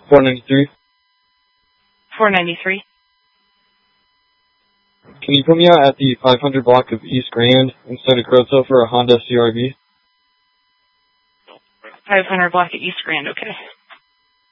493. 493. Can you put me out at the 500 block of East Grand instead of Crowsville for a Honda CRV? 500 block at East Grand, okay.